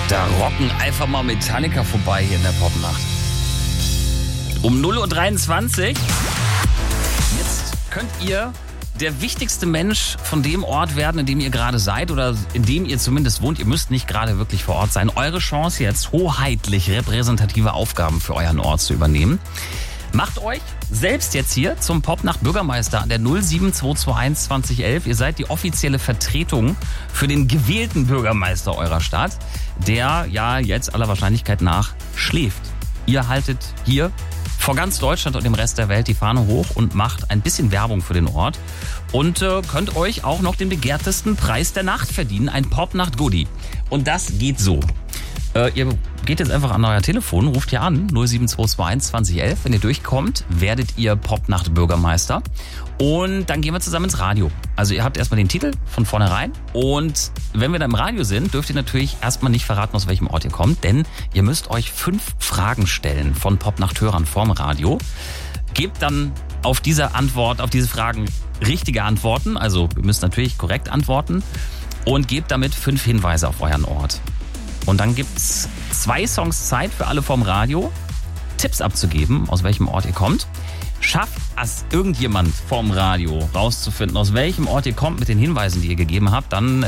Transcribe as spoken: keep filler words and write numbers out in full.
Da rocken einfach mal Metallica vorbei hier in der Popnacht. Um null Uhr dreiundzwanzig. Jetzt könnt ihr der wichtigste Mensch von dem Ort werden, in dem ihr gerade seid oder in dem ihr zumindest wohnt. Ihr müsst nicht gerade wirklich vor Ort sein. Eure Chance jetzt, hoheitlich repräsentative Aufgaben für euren Ort zu übernehmen. Macht euch selbst jetzt hier zum Popnacht Bürgermeister an der null sieben zwei zwei eins zwanzig elf. Ihr seid die offizielle Vertretung für den gewählten Bürgermeister eurer Stadt, der ja jetzt aller Wahrscheinlichkeit nach schläft. Ihr haltet hier vor ganz Deutschland und dem Rest der Welt die Fahne hoch und macht ein bisschen Werbung für den Ort und äh, könnt euch auch noch den begehrtesten Preis der Nacht verdienen, ein Popnacht-Goodie. Und das geht so. Äh, ihr geht jetzt einfach an euer Telefon, ruft hier an, null sieben zwei zwei eins zwanzig elf. Wenn ihr durchkommt, werdet ihr Popnacht-Bürgermeister. Und dann gehen wir zusammen ins Radio. Also ihr habt erstmal den Titel von vornherein. Und wenn wir da im Radio sind, dürft ihr natürlich erstmal nicht verraten, aus welchem Ort ihr kommt. Denn ihr müsst euch fünf Fragen stellen von Popnacht-Hörern vorm Radio. Gebt dann auf diese Antwort, auf diese Fragen richtige Antworten. Also ihr müsst natürlich korrekt antworten. Und gebt damit fünf Hinweise auf euren Ort. Und dann gibt's zwei Songs Zeit für alle vom Radio, Tipps abzugeben, aus welchem Ort ihr kommt. Schafft es irgendjemand vom Radio rauszufinden, aus welchem Ort ihr kommt mit den Hinweisen, die ihr gegeben habt, dann